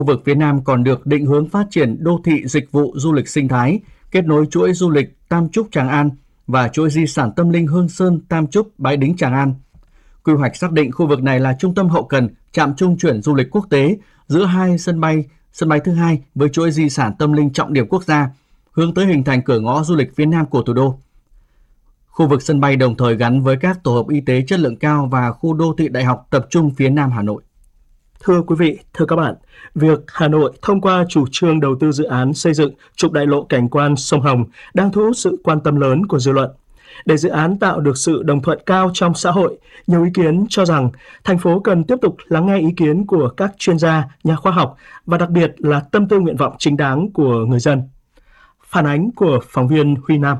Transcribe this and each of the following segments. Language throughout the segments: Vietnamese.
Khu vực phía Nam còn được định hướng phát triển đô thị dịch vụ du lịch sinh thái, kết nối chuỗi du lịch Tam Trúc Tràng An và chuỗi di sản tâm linh Hương Sơn Tam Trúc Bái Đính Tràng An. Quy hoạch xác định khu vực này là trung tâm hậu cần, trạm trung chuyển du lịch quốc tế giữa hai sân bay thứ hai với chuỗi di sản tâm linh trọng điểm quốc gia, hướng tới hình thành cửa ngõ du lịch phía Nam của thủ đô. Khu vực sân bay đồng thời gắn với các tổ hợp y tế chất lượng cao và khu đô thị đại học tập trung phía Nam Hà Nội. Thưa quý vị, thưa các bạn, việc Hà Nội thông qua chủ trương đầu tư dự án xây dựng trục đại lộ cảnh quan sông Hồng đang thu hút sự quan tâm lớn của dư luận. Để dự án tạo được sự đồng thuận cao trong xã hội, nhiều ý kiến cho rằng thành phố cần tiếp tục lắng nghe ý kiến của các chuyên gia, nhà khoa học và đặc biệt là tâm tư nguyện vọng chính đáng của người dân. Phản ánh của phóng viên Huy Nam.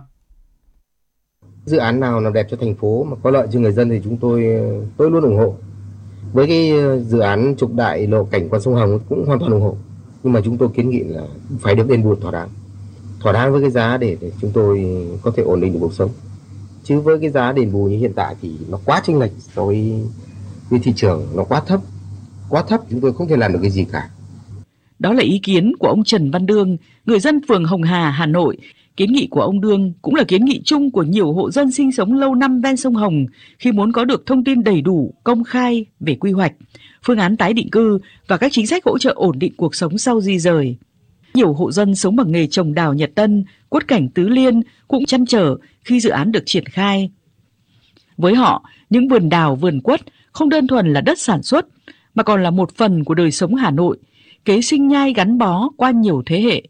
Dự án nào làm đẹp cho thành phố mà có lợi cho người dân thì tôi luôn ủng hộ. Với cái dự án trục đại lộ cảnh quan sông Hồng cũng hoàn toàn ủng hộ. Nhưng mà chúng tôi kiến nghị là phải được đền bù thỏa đáng với cái giá để chúng tôi có thể ổn định được cuộc sống. Chứ với cái giá đền bù như hiện tại thì nó quá chênh lệch so với thị trường, nó quá thấp, chúng tôi không thể làm được cái gì cả. Đó là ý kiến của ông Trần Văn Đương, người dân phường Hồng Hà, Hà Nội. Kiến nghị của ông Đương cũng là kiến nghị chung của nhiều hộ dân sinh sống lâu năm ven sông Hồng khi muốn có được thông tin đầy đủ, công khai về quy hoạch, phương án tái định cư và các chính sách hỗ trợ ổn định cuộc sống sau di dời. Nhiều hộ dân sống bằng nghề trồng đào Nhật Tân, quất cảnh Tứ Liên cũng trăn trở khi dự án được triển khai. Với họ, những vườn đào, vườn quất không đơn thuần là đất sản xuất mà còn là một phần của đời sống Hà Nội, kế sinh nhai gắn bó qua nhiều thế hệ.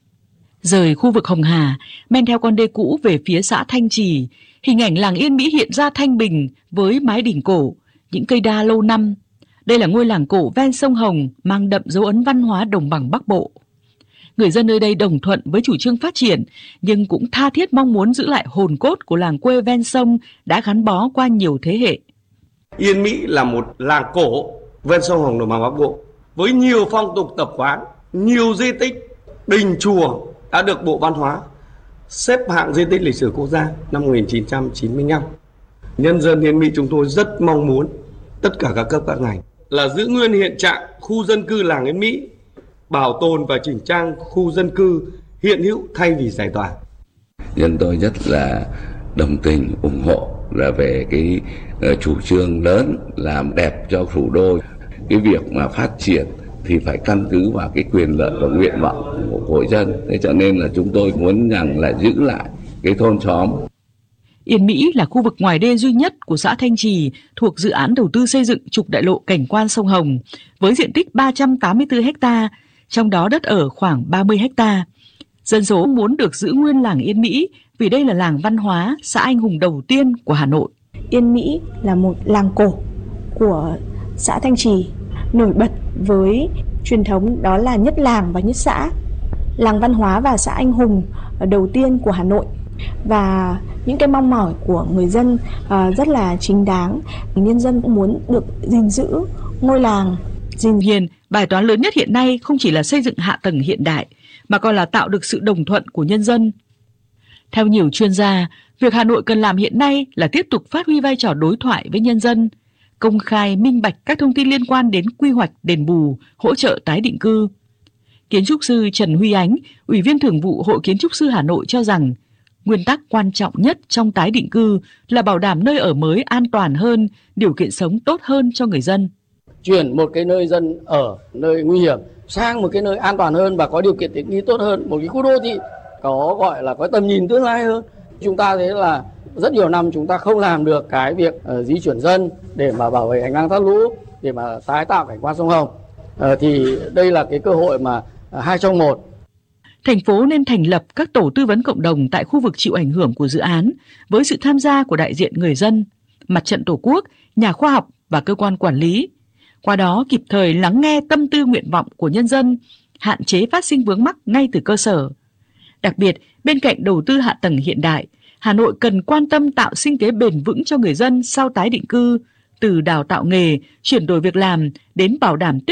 Rời khu vực Hồng Hà, men theo con đê cũ về phía xã Thanh Trì, hình ảnh làng Yên Mỹ hiện ra thanh bình với mái đình cổ, những cây đa lâu năm. Đây là ngôi làng cổ ven sông Hồng mang đậm dấu ấn văn hóa đồng bằng Bắc Bộ. Người dân nơi đây đồng thuận với chủ trương phát triển, nhưng cũng tha thiết mong muốn giữ lại hồn cốt của làng quê ven sông đã gắn bó qua nhiều thế hệ. Yên Mỹ là một làng cổ ven sông Hồng đồng bằng Bắc Bộ, với nhiều phong tục tập quán, nhiều di tích, đình chùa đã được Bộ Văn hóa xếp hạng di tích lịch sử quốc gia năm 1995. Nhân dân Yên Mỹ chúng tôi rất mong muốn tất cả các cấp các ngành là giữ nguyên hiện trạng khu dân cư làng Yên Mỹ, bảo tồn và chỉnh trang khu dân cư hiện hữu thay vì giải tỏa. Nhân tôi rất là đồng tình, ủng hộ là về cái chủ trương lớn làm đẹp cho thủ đô. Cái việc mà phát triển thì phải căn cứ vào cái quyền lợi và nguyện vọng của hội dân. Thế cho nên là chúng tôi muốn rằng là giữ lại cái thôn xóm. Yên Mỹ là khu vực ngoài đê duy nhất của xã Thanh Trì thuộc dự án đầu tư xây dựng trục đại lộ cảnh quan sông Hồng với diện tích 384 ha, trong đó đất ở khoảng 30 ha. Dân số muốn được giữ nguyên làng Yên Mỹ vì đây là làng văn hóa, xã anh hùng đầu tiên của Hà Nội. Yên Mỹ là một làng cổ của xã Thanh Trì, nổi bật với truyền thống đó là nhất làng và nhất xã, làng văn hóa và xã anh hùng đầu tiên của Hà Nội. Và những cái mong mỏi của người dân rất là chính đáng. Nhân dân cũng muốn được gìn giữ ngôi làng. Hiện, bài toán lớn nhất hiện nay không chỉ là xây dựng hạ tầng hiện đại, mà còn là tạo được sự đồng thuận của nhân dân. Theo nhiều chuyên gia, việc Hà Nội cần làm hiện nay là tiếp tục phát huy vai trò đối thoại với nhân dân, công khai, minh bạch các thông tin liên quan đến quy hoạch, đền bù, hỗ trợ tái định cư. Kiến trúc sư Trần Huy Ánh, Ủy viên Thường vụ Hội Kiến trúc sư Hà Nội cho rằng, nguyên tắc quan trọng nhất trong tái định cư là bảo đảm nơi ở mới an toàn hơn, điều kiện sống tốt hơn cho người dân. Chuyển một cái nơi dân ở nơi nguy hiểm sang một cái nơi an toàn hơn và có điều kiện tiện nghi tốt hơn, một cái khu đô thị có gọi là có tầm nhìn tương lai hơn. Chúng ta thấy là rất nhiều năm chúng ta không làm được cái việc di chuyển dân để mà bảo vệ hành lang thoát lũ, để mà tái tạo cảnh quan sông Hồng. Thì đây là cái cơ hội mà 2 trong 1. Thành phố nên thành lập các tổ tư vấn cộng đồng tại khu vực chịu ảnh hưởng của dự án với sự tham gia của đại diện người dân, mặt trận Tổ quốc, nhà khoa học và cơ quan quản lý. Qua đó kịp thời lắng nghe tâm tư nguyện vọng của nhân dân, hạn chế phát sinh vướng mắc ngay từ cơ sở. Đặc biệt, bên cạnh đầu tư hạ tầng hiện đại, Hà Nội cần quan tâm tạo sinh kế bền vững cho người dân sau tái định cư, từ đào tạo nghề, chuyển đổi việc làm đến bảo đảm